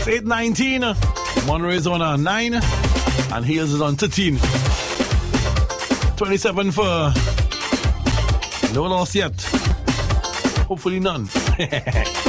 It's 8:19. Monterey is on 9, and Hales is on 13. 27 for no loss yet. Hopefully none.